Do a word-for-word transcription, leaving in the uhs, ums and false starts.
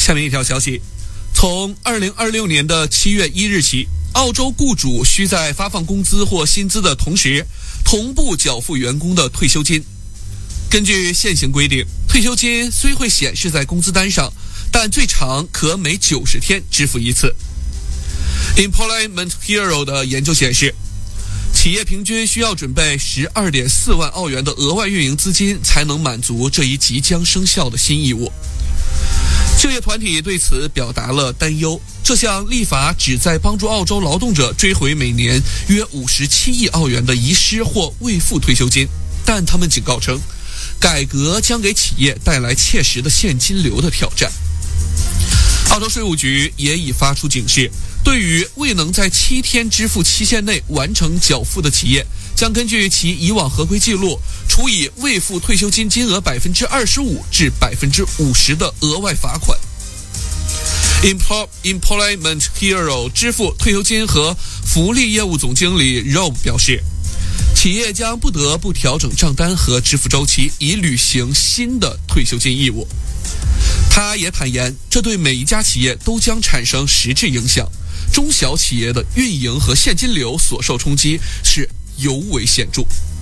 下面一条消息，从二零二六年的七月一日起，澳洲雇主需在发放工资或薪资的同时，同步缴付员工的退休金。根据现行规定，退休金虽会显示在工资单上，但最长可每九十天支付一次。Employment Hero 的研究显示，企业平均需要准备十二点四万澳元的额外运营资金，才能满足这一即将生效的新义务。就业团体对此表达了担忧，这项立法旨在帮助澳洲劳动者追回每年约五十七亿澳元的遗失或未付退休金，但他们警告称，改革将给企业带来切实的现金流的挑战。澳洲税务局也已发出警示，对于未能在七天支付期限内完成缴付的企业，将根据其以往合规记录，处以未付退休金金额百分之二十五至百分之五十的额外罚款。Employment Hero 支付退休金和福利业务总经理 Rob 表示，企业将不得不调整账单和支付周期，以履行新的退休金义务。他也坦言，这对每一家企业都将产生实质影响，中小企业的运营和现金流所受冲击是尤为显著。